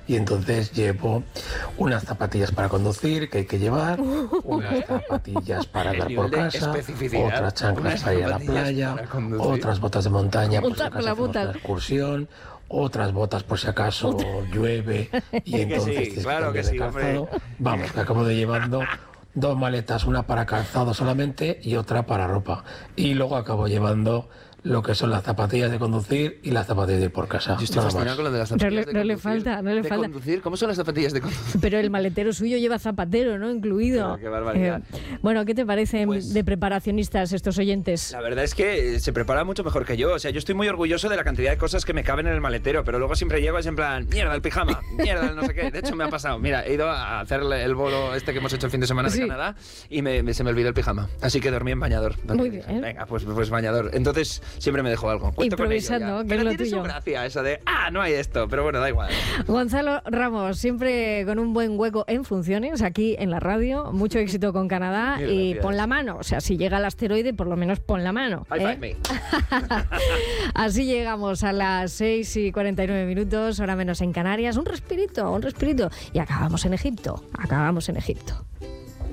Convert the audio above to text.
y entonces llevo unas zapatillas para conducir que hay que llevar, unas zapatillas para andar por casa, otras chanclas para ir a la playa, otras botas de montaña por si acaso hacemos una excursión, otras botas por si acaso llueve y entonces claro que sí, calzado. Vamos, que acabo de llevando 2 maletas, una para calzado solamente y otra para ropa. Y luego acabo llevando lo que son las zapatillas de conducir y las zapatillas de ir por casa. Yo estoy fascinado con lo de las zapatillas no le falta. conducir. ¿Cómo son las zapatillas de conducir? Pero el maletero suyo lleva zapatero, ¿no? Incluido. Qué barbaridad. Bueno, ¿qué te parecen de preparacionistas estos oyentes? La verdad es que se prepara mucho mejor que yo. O sea, yo estoy muy orgulloso de la cantidad de cosas que me caben en el maletero, pero luego siempre llego es en plan, mierda, el pijama, mierda, el no sé qué. De hecho, me ha pasado. Mira, he ido a hacer el bolo que hemos hecho el fin de semana de Canadá y se me olvidó el pijama. Así que dormí en bañador. Muy bien. Venga, pues bañador. Entonces, siempre me dejo algo. Improvisando, que pero es lo tiene tuyo. su gracia eso de, no hay esto, pero bueno, da igual. Gonzalo Ramos, siempre con un buen hueco en funciones aquí en la radio, mucho éxito con Canadá y pon la mano, o sea, si llega el asteroide, por lo menos pon la mano. High five me. Así llegamos a las 6:49, hora menos en Canarias, un respirito, y acabamos en Egipto.